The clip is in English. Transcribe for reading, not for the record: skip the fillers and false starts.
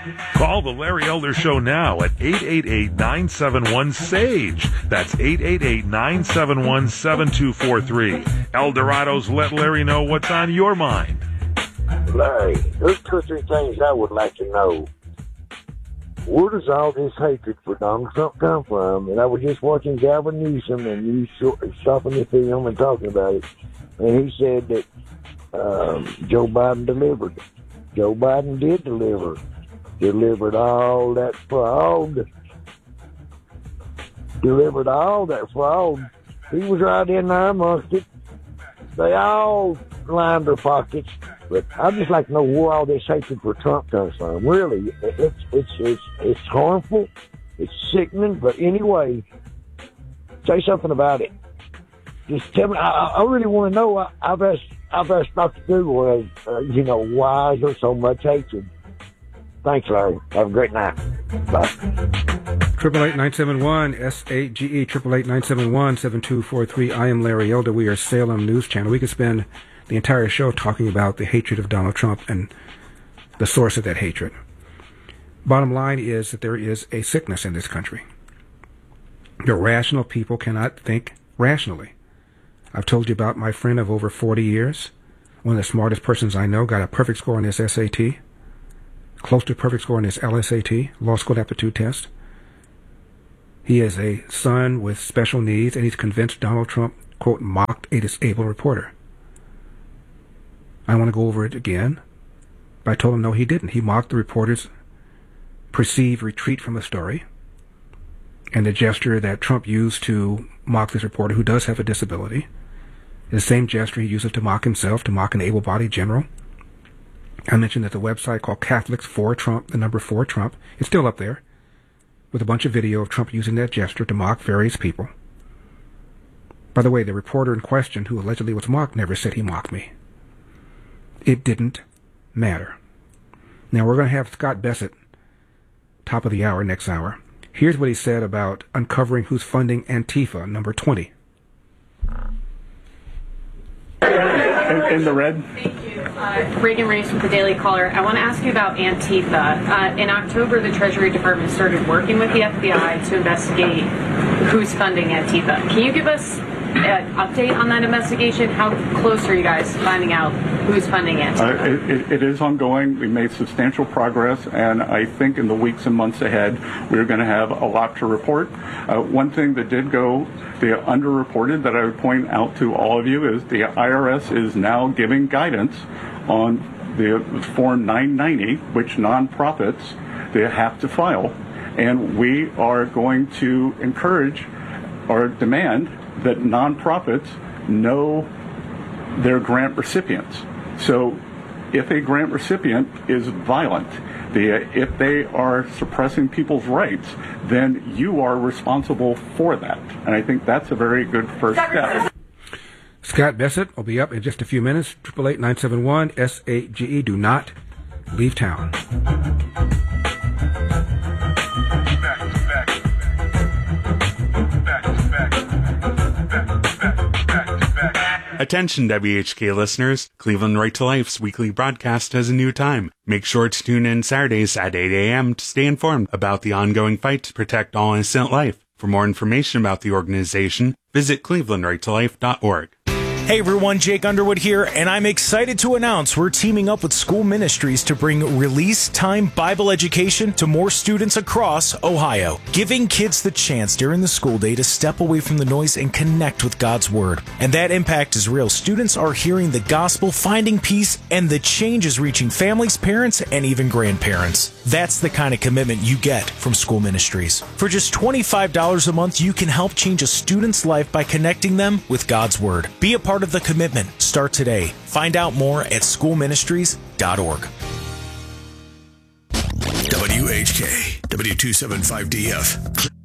Call the Larry Elder Show now at 888-971-SAGE. That's 888-971-7243. El Dorado's Let Larry Know What's on Your Mind. Larry, there's 2 or 3 things I would like to know. Where does all this hatred for Donald Trump come from? And I was just watching Gavin Newsom, and you stopping the film and talking about it. And he said that Joe Biden delivered. Joe Biden did deliver. Delivered all that fraud. Delivered all that fraud. He was right in there amongst it. They all lined their pockets. But I'd just like to know where all this hatred for Trump comes from. Really, it's harmful. It's sickening. But anyway, say something about it. Just tell me. I really want to know. I've asked Dr. Google, why is there so much hatred? Thanks, Larry. Have a great night. Bye. 888-971-SAGE, 888-971-7243. I am Larry Elder. We are Salem News Channel. We could spend the entire show talking about the hatred of Donald Trump and the source of that hatred. Bottom line is that there is a sickness in this country. The rational people cannot think rationally. I've told you about my friend of over 40 years, one of the smartest persons I know, got a perfect score on his SAT, close to a perfect score on his LSAT, law school aptitude test. He is a son with special needs, and he's convinced Donald Trump, quote, mocked a disabled reporter. I want to go over it again, but I told him no, he didn't. He mocked the reporter's perceived retreat from the story and the gesture that Trump used to mock this reporter who does have a disability. The same gesture he uses to mock himself, to mock an able-bodied general. I mentioned that the website called Catholics for Trump, the number 4 Trump, it's still up there, with a bunch of video of Trump using that gesture to mock various people. By the way, the reporter in question who allegedly was mocked never said he mocked me. It didn't matter. Now we're going to have Scott Bessett, top of the hour, next hour. Here's what he said about uncovering who's funding Antifa, number 20. In the red. Thank you. Reagan Race with the Daily Caller. I want to ask you about Antifa. In October, the Treasury Department started working with the FBI to investigate who's funding Antifa. Can you give us an update on that investigation? How close are you guys to finding out who's funding Antifa? It is ongoing. We made substantial progress, and I think in the weeks and months ahead, we're going to have a lot to report. One thing that did go the underreported that I would point out to all of you is the IRS is now giving guidance on the Form 990, which nonprofits they have to file. And we are going to encourage or demand that nonprofits know their grant recipients. So if a grant recipient is violent, if they are suppressing people's rights, then you are responsible for that. And I think that's a very good first step. Scott Bessett will be up in just a few minutes. 888-971-SAGE. Do not leave town. Attention WHK listeners, Cleveland Right to Life's weekly broadcast has a new time. Make sure to tune in Saturdays at 8 a.m. to stay informed about the ongoing fight to protect all innocent life. For more information about the organization, visit clevelandrighttolife.org. Hey everyone, Jake Underwood here, and I'm excited to announce we're teaming up with School Ministries to bring Release Time Bible education to more students across Ohio, giving kids the chance during the school day to step away from the noise and connect with God's Word. And that impact is real. Students are hearing the gospel, finding peace, and the change is reaching families, parents, and even grandparents. That's the kind of commitment you get from School Ministries. For just $25 a month, you can help change a student's life by connecting them with God's Word. Be a part of the commitment. Start today. Find out more at schoolministries.org. WHK, W275DF.